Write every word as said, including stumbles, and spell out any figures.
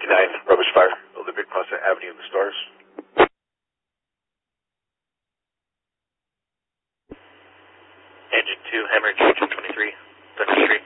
fifty-nine, rubbish fire, Olympic Plaza Avenue of the Stars. Engine two, hemorrhage, engine twenty-three, Thunder Street.